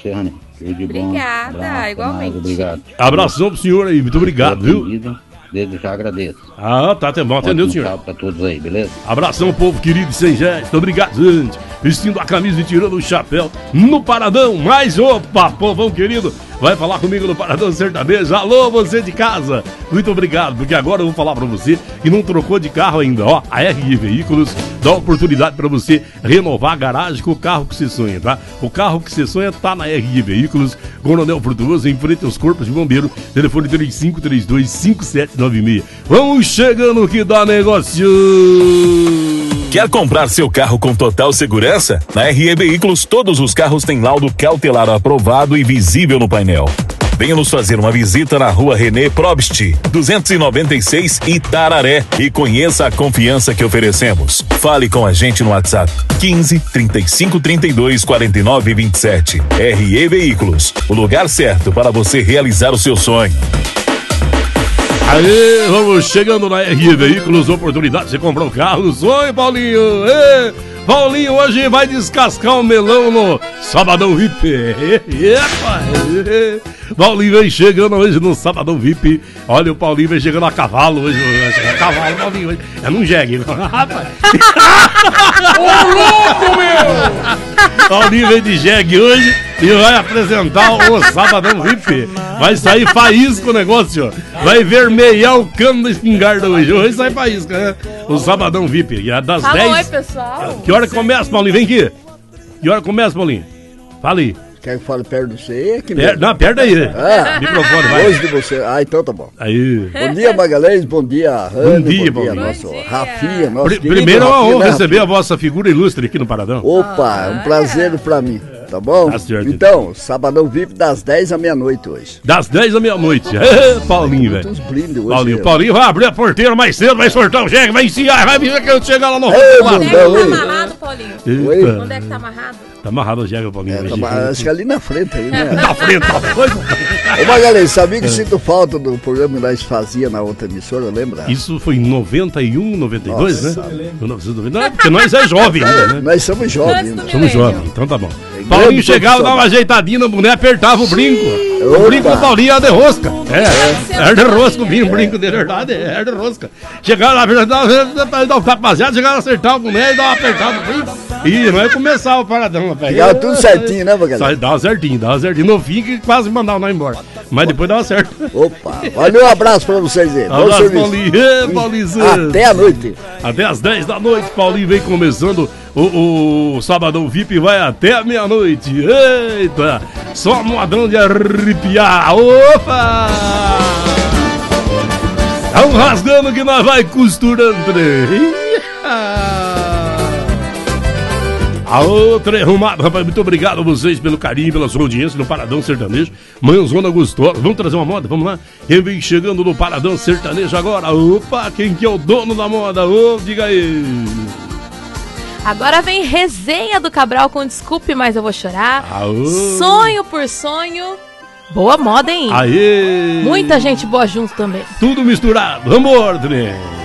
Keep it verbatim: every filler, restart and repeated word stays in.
você, Rani. Tudo de bom. Obrigada, Abraço, igualmente. Obrigado. Abração pro senhor aí, muito obrigado, viu? Desde já agradeço. Ah, tá, tá bom, atendeu, senhor. Tchau pra todos aí, beleza? Abração, povo querido e sem gesto. Obrigado, gente. Vestindo a camisa e tirando o chapéu no Paradão. Mas, opa, povão querido, vai falar comigo no Paradão Sertanejo. Alô, você de casa. Muito obrigado, porque agora eu vou falar pra você que não trocou de carro ainda. Ó, a R I Veículos dá oportunidade pra você renovar a garagem com o carro que você sonha, tá? O carro que você sonha tá na R I Veículos, Coronel Frutuoso, em frente aos corpos de bombeiro. Telefone três cinco três dois, cinco sete nove seis. Vamos chegando que dá negócio. Quer comprar seu carro com total segurança? Na R E Veículos, todos os carros têm laudo cautelar aprovado e visível no painel. Venha nos fazer uma visita na rua René Probst, duzentos e noventa e seis, Itararé, e conheça a confiança que oferecemos. Fale com a gente no WhatsApp quinze, trinta e cinco, trinta e dois, quarenta e nove, vinte e sete. R E Veículos, o lugar certo para você realizar o seu sonho. Aê, vamos chegando na R E Veículos, oportunidade de você comprar um carro. Sonho, Paulinho! Ê, Paulinho hoje vai descascar o melão no Sabadão V I P. Epa! Paulinho vem chegando hoje no Sabadão V I P. Olha, o Paulinho vem chegando a cavalo hoje. É cavalo, Paulinho hoje. É num jegue. Rapaz! Ô, louco, meu! Paulinho vem de jegue hoje e vai apresentar o Sabadão V I P. Vai sair faísca o negócio, ó. Vai vermelhar o cano da espingarda hoje. Hoje sai faísca, né? O Sabadão V I P. É das Fala dez. oi, pessoal. Que hora começa, Paulinho? Vem aqui. Que hora começa, Paulinho? Fala aí. Quer que fale perto de você? Aqui Per... Não, perto aí. Ah, microfone, vai. Longe de você. Ah, então tá bom. Aí. Bom dia, Magalhães. Bom dia, Rani. Bom dia, bom dia, Paulinho. nosso Bom dia. Rafinha. Nosso Pr- querido Primeiro é uma Rafinha, honra né, receber a Rafinha? vossa figura ilustre aqui no Paradão. Opa, é um prazer pra mim. Tá bom? Tá certo. Então, Sabadão V I P das dez à meia-noite hoje. Das dez à meia-noite. É, Paulinho, velho. Muitos brindes hoje. Paulinho, eu. Paulinho vai abrir a porteira mais cedo, vai sortar o jegue, vai ensiar, vai vir que eu chegar lá no Ei, lá. Onde é que Não, tá hein? amarrado, Paulinho? Eita. Onde é que tá amarrado? Tá amarrado o jegue, Paulinho. É, hoje. tá, mas acho que ali na frente, aí, né? Na frente, tá doido? Ô, Magalhães, sabia que sinto falta do programa que nós fazia na outra emissora, lembra? Isso foi em noventa e um, noventa e dois, Nossa, né? mil novecentos e noventa. Não, porque nós é jovem ainda, né? Nós somos jovens Antes do ainda. Somos milênio. jovens, então tá bom. grande Paulinho chegava, profissional. dava uma ajeitadinha no boneco, apertava o brinco. O Opa. brinco do Paulinho era de rosca. É, era de rosca, o vinho, o brinco de verdade, era de rosca. Chegava lá, dava dava um tapazeado, chegava a acertar o boneco e dava uma apertada no brinco. E nós começava o paradão, rapaz. Ficava tudo certinho, né, Magalhães? Só dava certinho, dava certinho. No fim que quase mandava nós embora. Mas depois dava certo. Opa, valeu, um abraço pra vocês aí. Bom Abraço, serviço. Paulinho. Ê, Paulinho. Até a noite. Até as dez da noite, Paulinho vem começando o, o Sabadão V I P, vai até a meia-noite. Eita, só modão de arrepiar. Opa! Tá um rasgando que nós vai costurando. Alô, trem arrumado, rapaz, muito obrigado a vocês pelo carinho, pela sua audiência no Paradão Sertanejo. Manhãzona gostosa, vamos trazer uma moda, vamos lá? Quem vem chegando no Paradão Sertanejo agora? Opa, quem que é o dono da moda? Ô, diga aí. Agora vem resenha do Cabral com Desculpe, Mas Eu Vou Chorar. Aô. Sonho por sonho. Boa moda, hein? Aê! Muita gente boa junto também. Tudo misturado, vambora, trem.